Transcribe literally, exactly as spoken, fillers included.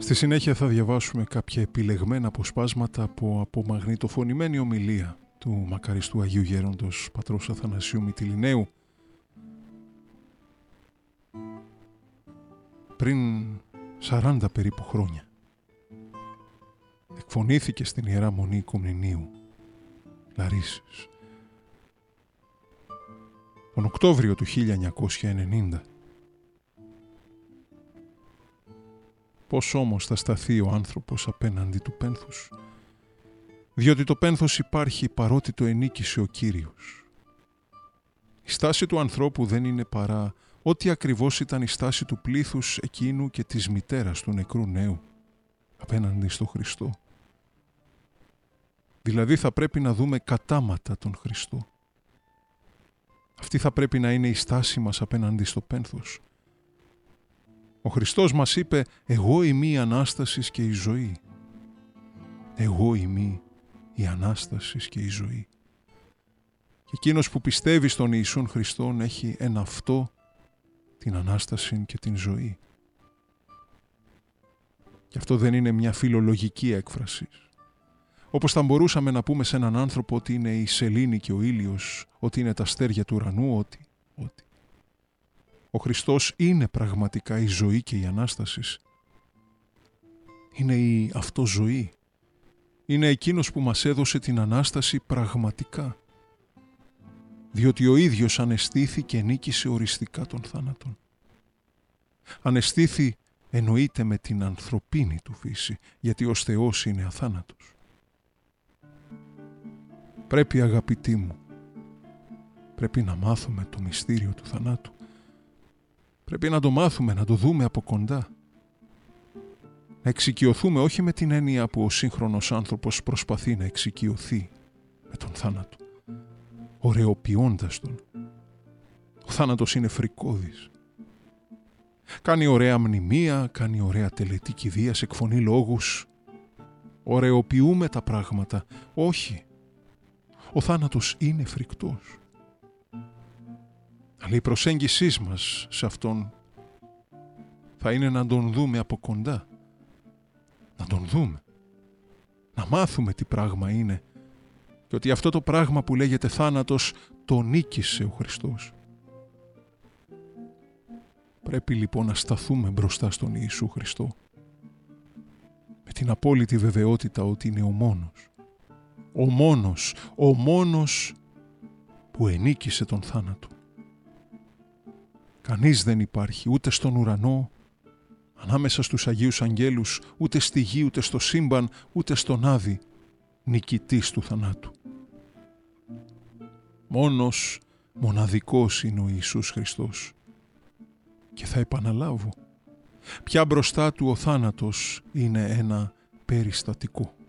Στη συνέχεια θα διαβάσουμε κάποια επιλεγμένα αποσπάσματα από απομαγνητοφωνημένη ομιλία του μακαριστού Αγίου Γέροντος πατρός Αθανασίου Μυτιληναίου πριν σαράντα περίπου χρόνια. Εκφωνήθηκε στην Ιερά Μονή Κομνηνίου Λαρίσσης τον Οκτώβριο του χίλια εννιακόσια ενενήντα. Πώς όμως θα σταθεί ο άνθρωπος απέναντι του πένθους? Διότι το πένθος υπάρχει παρότι το ενίκησε ο Κύριος. Η στάση του ανθρώπου δεν είναι παρά ό,τι ακριβώς ήταν η στάση του πλήθους εκείνου και της μητέρας του νεκρού νέου απέναντι στο Χριστό. Δηλαδή θα πρέπει να δούμε κατάματα τον Χριστό. Αυτή θα πρέπει να είναι η στάση μας απέναντι στο πένθος. Ο Χριστός μας είπε «Εγώ είμαι η Ανάστασης και η ζωή». Εγώ είμαι η Ανάστασης και η ζωή. Και εκείνος που πιστεύει στον Ιησούν Χριστόν έχει εν αυτό την Ανάσταση και την ζωή. Και αυτό δεν είναι μια φιλολογική έκφραση. Όπως θα μπορούσαμε να πούμε σε έναν άνθρωπο ότι είναι η σελήνη και ο ήλιος, ότι είναι τα αστέρια του ουρανού, ότι, ότι. Ο Χριστός είναι πραγματικά η ζωή και η Ανάσταση. Είναι η αυτοζωή. Είναι εκείνος που μας έδωσε την Ανάσταση πραγματικά. Διότι ο ίδιος ανεστήθη και νίκησε οριστικά τον θάνατον. Ανεστήθη εννοείται με την ανθρωπίνη του φύση, γιατί ως Θεός είναι αθάνατος. Πρέπει, αγαπητοί μου, πρέπει να μάθουμε το μυστήριο του θανάτου. Πρέπει να το μάθουμε, να το δούμε από κοντά. Να εξοικειωθούμε όχι με την έννοια που ο σύγχρονος άνθρωπος προσπαθεί να εξοικειωθεί με τον θάνατο, ωραιοποιώντας τον. Ο θάνατος είναι φρικώδης. Κάνει ωραία μνημεία, κάνει ωραία τελετή κηδείας, εκφωνεί λόγους. Ωραιοποιούμε τα πράγματα. Όχι. Ο θάνατος είναι φρικτός. Αλλά η προσέγγισή μας σε αυτόν θα είναι να τον δούμε από κοντά. Να τον δούμε. Να μάθουμε τι πράγμα είναι. Και ότι αυτό το πράγμα που λέγεται θάνατος το νίκησε ο Χριστός. Πρέπει λοιπόν να σταθούμε μπροστά στον Ιησού Χριστό με την απόλυτη βεβαιότητα ότι είναι ο μόνος. Ο μόνος, ο μόνος που ενίκησε τον θάνατο. Κανείς δεν υπάρχει ούτε στον ουρανό, ανάμεσα στους Αγίους Αγγέλους, ούτε στη γη, ούτε στο σύμπαν, ούτε στον Άδη, νικητής του θανάτου. Μόνος, μοναδικός είναι ο Ιησούς Χριστός. Και θα επαναλάβω, πια μπροστά του ο θάνατος είναι ένα περιστατικό.